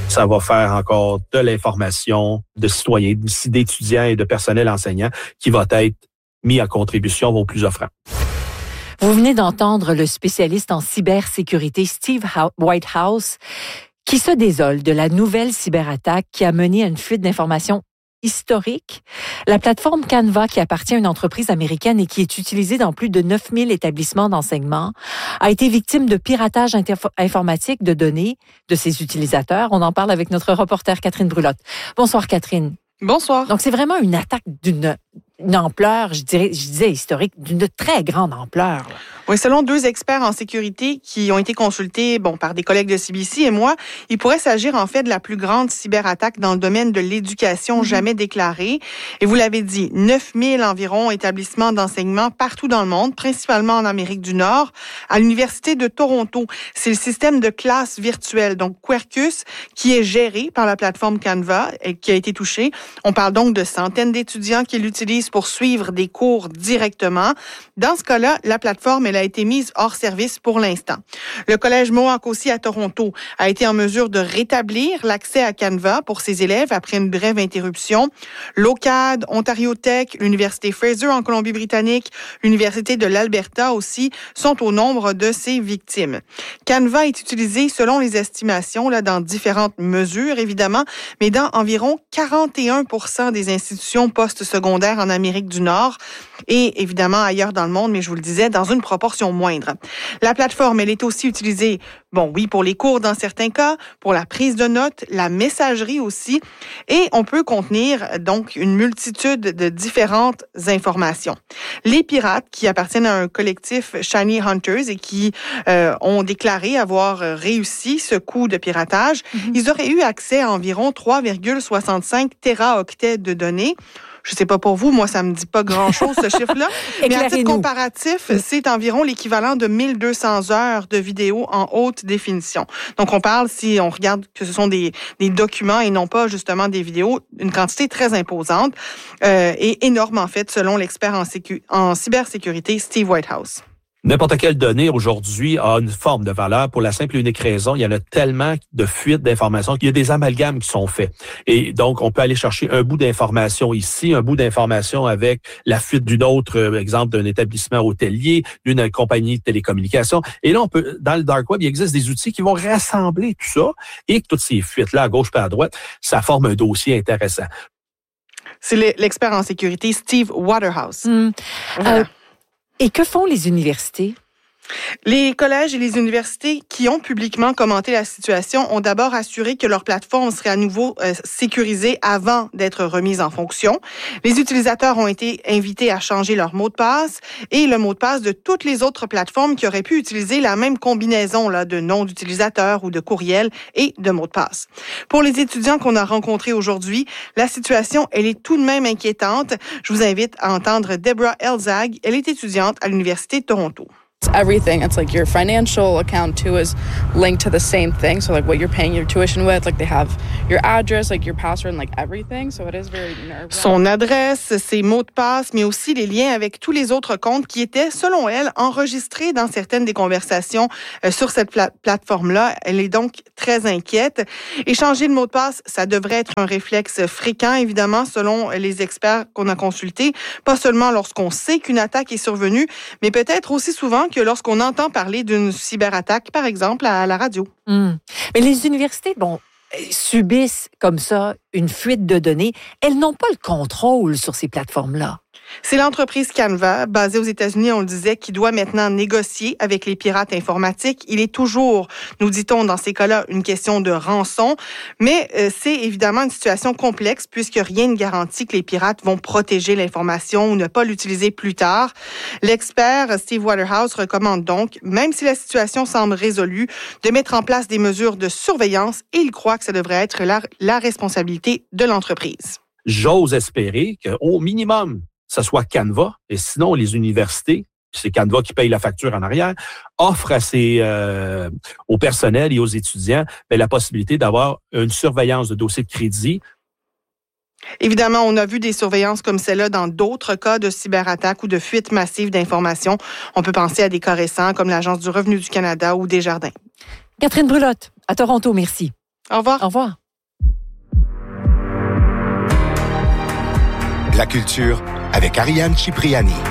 Ça va faire encore de l'information de citoyens, d'étudiants et de personnel enseignant qui va être mis à contribution aux plus offrants. Vous venez d'entendre le spécialiste en cybersécurité Steve Whitehouse qui se désole de la nouvelle cyberattaque qui a mené à une fuite d'informations historique. La plateforme Canva, qui appartient à une entreprise américaine et qui est utilisée dans plus de 9000 établissements d'enseignement, a été victime de piratage informatique de données de ses utilisateurs. On en parle avec notre reporter Catherine Brulotte. Bonsoir Catherine. Bonsoir. Donc c'est vraiment une attaque d'une ampleur, je disais historique, d'une très grande ampleur. Là. Oui, selon 2 experts en sécurité qui ont été consultés par des collègues de CBC et moi, il pourrait s'agir en fait de la plus grande cyberattaque dans le domaine de l'éducation jamais déclarée. Et vous l'avez dit, 9000 environ établissements d'enseignement partout dans le monde, principalement en Amérique du Nord, à l'Université de Toronto. C'est le système de classe virtuelle, donc Quercus, qui est géré par la plateforme Canva et qui a été touché. On parle donc de centaines d'étudiants qui l'utilisent pour suivre des cours directement. Dans ce cas-là, la plateforme, elle a été mise hors service pour l'instant. Le Collège Mohawk aussi à Toronto a été en mesure de rétablir l'accès à Canva pour ses élèves après une brève interruption. L'OCAD, Ontario Tech, l'Université Fraser en Colombie-Britannique, l'Université de l'Alberta aussi sont au nombre de ces victimes. Canva est utilisé selon les estimations là dans différentes mesures évidemment, mais dans environ 41% des institutions postsecondaires en Amérique du Nord et évidemment ailleurs dans le monde, mais je vous le disais, dans une proportion moindre. La plateforme, elle est aussi utilisée, pour les cours dans certains cas, pour la prise de notes, la messagerie aussi, et on peut contenir donc une multitude de différentes informations. Les pirates, qui appartiennent à un collectif Shiny Hunters et qui ont déclaré avoir réussi ce coup de piratage, ils auraient eu accès à environ 3,65 téraoctets de données. Je sais pas pour vous, moi, ça me dit pas grand-chose, ce chiffre-là. Mais à titre comparatif, c'est environ l'équivalent de 1200 heures de vidéos en haute définition. Donc, on parle, si on regarde que ce sont des documents et non pas justement des vidéos, une quantité très imposante et énorme, en fait, selon l'expert en cybersécurité Steve Whitehouse. N'importe quelle donnée aujourd'hui a une forme de valeur pour la simple et unique raison. Il y en a tellement de fuites d'informations qu'il y a des amalgames qui sont faits. Et donc, on peut aller chercher un bout d'information ici, un bout d'information avec la fuite d'une autre, exemple, d'un établissement hôtelier, d'une compagnie de télécommunications. Et là, on peut, dans le dark web, il existe des outils qui vont rassembler tout ça et que toutes ces fuites-là, à gauche et à droite, ça forme un dossier intéressant. C'est l'expert en sécurité Steve Waterhouse. Voilà. Et que font les universités? Les collèges et les universités qui ont publiquement commenté la situation ont d'abord assuré que leur plateforme serait à nouveau sécurisée avant d'être remise en fonction. Les utilisateurs ont été invités à changer leur mot de passe et le mot de passe de toutes les autres plateformes qui auraient pu utiliser la même combinaison là, de nom d'utilisateur ou de courriel et de mot de passe. Pour les étudiants qu'on a rencontrés aujourd'hui, la situation, elle est tout de même inquiétante. Je vous invite à entendre Deborah Elzag. Elle est étudiante à l'Université de Toronto. Everything. It's like your financial account too is linked to the same thing. So like what you're paying your tuition with, like they have your address, like your password, and like everything. So it is very nerve-wracking. Son adresse, ses mots de passe, mais aussi les liens avec tous les autres comptes qui étaient, selon elle, enregistrés dans certaines des conversations sur cette plateforme-là. Elle est donc très inquiète. Et changer de mot de passe, ça devrait être un réflexe fréquent, évidemment, selon les experts qu'on a consultés. Pas seulement lorsqu'on sait qu'une attaque est survenue, mais peut-être aussi souvent que lorsqu'on entend parler d'une cyberattaque, par exemple, à la radio. Mais les universités, subissent comme ça une fuite de données. Elles n'ont pas le contrôle sur ces plateformes-là. C'est l'entreprise Canva, basée aux États-Unis, on le disait, qui doit maintenant négocier avec les pirates informatiques. Il est toujours, nous dit-on dans ces cas-là, une question de rançon, mais c'est évidemment une situation complexe puisque rien ne garantit que les pirates vont protéger l'information ou ne pas l'utiliser plus tard. L'expert Steve Waterhouse recommande donc, même si la situation semble résolue, de mettre en place des mesures de surveillance et il croit que ça devrait être la responsabilité de l'entreprise. J'ose espérer qu'au minimum, ce soit Canva, et sinon les universités, c'est Canva qui paye la facture en arrière, offrent au personnel et aux étudiants la possibilité d'avoir une surveillance de dossiers de crédit. Évidemment, on a vu des surveillances comme celle-là dans d'autres cas de cyberattaque ou de fuite massive d'informations. On peut penser à des cas récents comme l'Agence du revenu du Canada ou Desjardins. Catherine Brulotte, à Toronto, merci. Au revoir. Au revoir. La culture avec Ariane Cipriani.